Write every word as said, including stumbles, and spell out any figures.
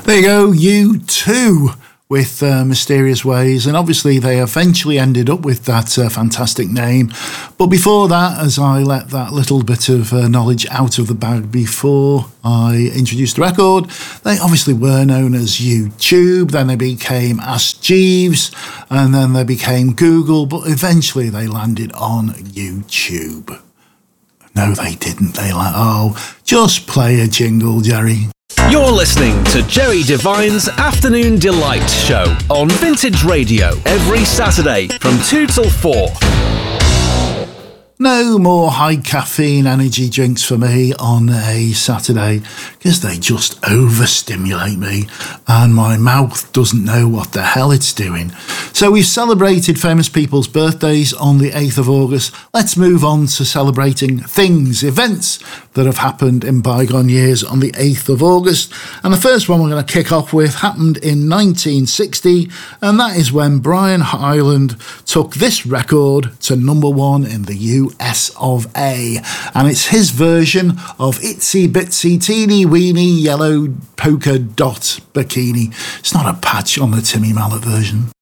There you go, U two with uh, Mysterious Ways, and obviously they eventually ended up with that uh, fantastic name. But before that, as I let that little bit of uh, knowledge out of the bag before I introduced the record, they obviously were known as YouTube, then they became Ask Jeeves, and then they became Google, but eventually they landed on YouTube. No, they didn't. They like, oh, just play a jingle, Jerry. You're listening to Jerry Devine's Afternoon Delight Show on Vintage Radio every Saturday from two till four. No more high caffeine energy drinks for me on a Saturday because they just overstimulate me and my mouth doesn't know what the hell it's doing. So we've celebrated famous people's birthdays on the eighth of August. Let's move on to celebrating things, events that have happened in bygone years on the eighth of August. And the first one we're going to kick off with happened in nineteen sixty, and that is when Brian Hyland took this record to number one in the U S of A. And it's his version of Itsy Bitsy Teeny Weeny Yellow Polka Dot Bikini. It's not a patch on the Timmy Mallet version.